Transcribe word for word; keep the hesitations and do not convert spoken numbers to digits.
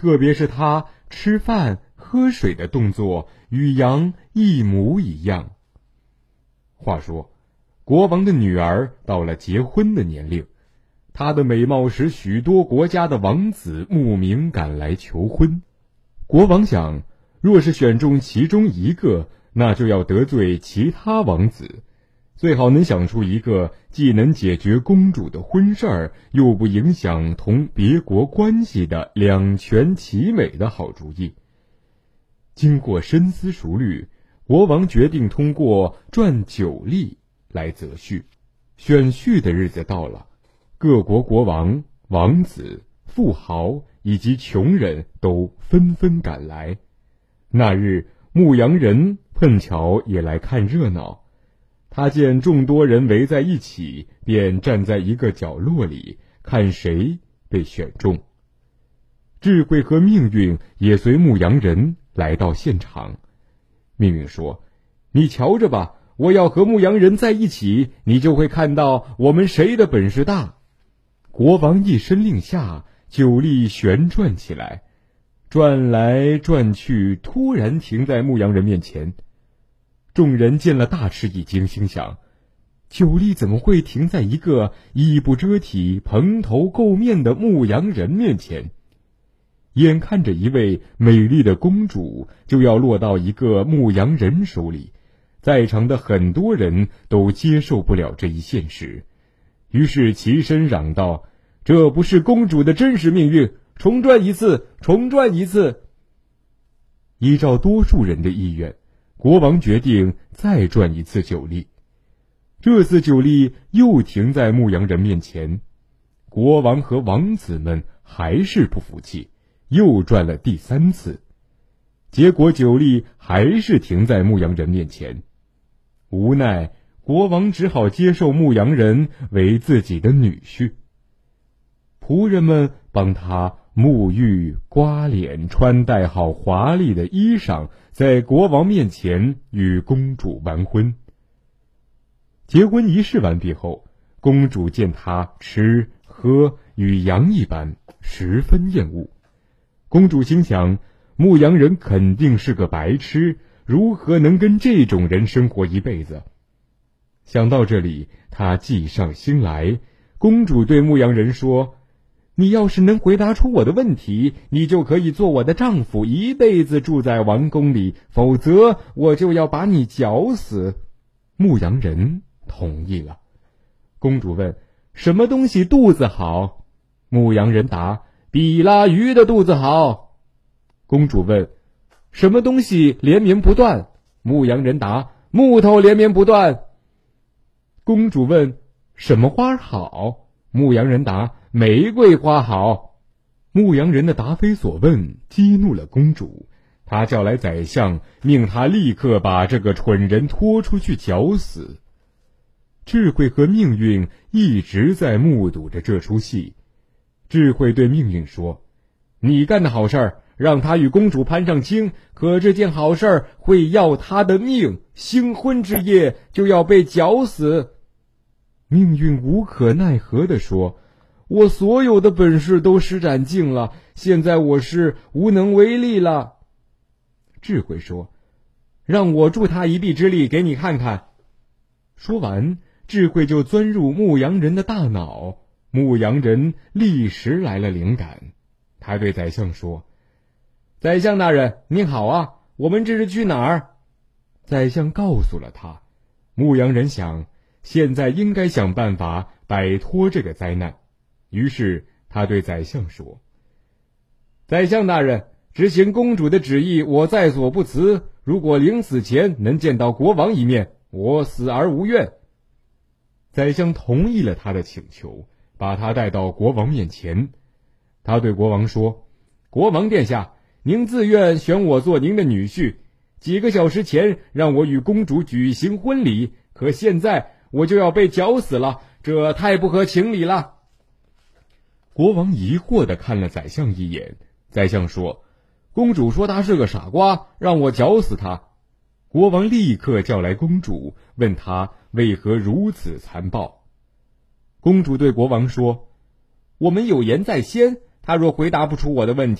特别是他吃饭喝水的动作与羊一模一样。话说，国王的女儿到了结婚的年龄，她的美貌使许多国家的王子慕名赶来求婚。国王想，若是选中其中一个，那就要得罪其他王子，最好能想出一个既能解决公主的婚事儿，又不影响同别国关系的两全其美的好主意。经过深思熟虑，国王决定通过撰酒历来择婿。选婿的日子到了，各国国王、王子、富豪以及穷人都纷纷赶来。那日，牧羊人碰巧也来看热闹，他见众多人围在一起，便站在一个角落里，看谁被选中。智慧和命运也随牧羊人来到现场。命运说：“你瞧着吧，我要和牧羊人在一起，你就会看到我们谁的本事大。”国王一声令下，酒历旋转起来，转来转去，突然停在牧羊人面前。众人见了大吃一惊，心想：酒历怎么会停在一个衣不遮体、蓬头垢面的牧羊人面前？眼看着一位美丽的公主就要落到一个牧羊人手里，在场的很多人都接受不了这一现实，于是齐声嚷道：“这不是公主的真实命运，重转一次，重转一次！”依照多数人的意愿，国王决定再转一次酒历。这次酒历又停在牧羊人面前，国王和王子们还是不服气，又转了第三次，结果酒历还是停在牧羊人面前。无奈，国王只好接受牧羊人为自己的女婿。仆人们帮他沐浴、刮脸，穿戴好华丽的衣裳，在国王面前与公主完婚。结婚仪式完毕后，公主见他吃喝与羊一般，十分厌恶。公主心想，牧羊人肯定是个白痴，如何能跟这种人生活一辈子？想到这里，她计上心来。公主对牧羊人说：“你要是能回答出我的问题，你就可以做我的丈夫，一辈子住在王宫里，否则我就要把你绞死。”牧羊人同意了。公主问：“什么东西肚子好？”牧羊人答：“比拉鱼的肚子好。”公主问：“什么东西连绵不断？”牧羊人答：“木头连绵不断。”公主问：“什么花好？”牧羊人答：“玫瑰花好。”牧羊人的答非所问激怒了公主，他叫来宰相，命他立刻把这个蠢人拖出去绞死。智慧和命运一直在目睹着这出戏。智慧对命运说：“你干的好事儿，让他与公主攀上亲，可这件好事儿会要他的命，新婚之夜就要被绞死。”命运无可奈何地说：“我所有的本事都施展尽了，现在我是无能为力了。”智慧说：“让我助他一臂之力，给你看看。”说完，智慧就钻入牧羊人的大脑。牧羊人立时来了灵感，他对宰相说：“宰相大人，您好啊，我们这是去哪儿？”宰相告诉了他。牧羊人想，现在应该想办法摆脱这个灾难，于是他对宰相说：“宰相大人，执行公主的旨意，我在所不辞。如果临死前能见到国王一面，我死而无怨。”宰相同意了他的请求，把他带到国王面前。他对国王说：“国王殿下，您自愿选我做您的女婿，几个小时前让我与公主举行婚礼，可现在我就要被绞死了，这太不合情理了。”国王疑惑地看了宰相一眼，宰相说：“公主说他是个傻瓜，让我绞死他。”国王立刻叫来公主，问她为何如此残暴。公主对国王说：“我们有言在先，他若回答不出我的问题，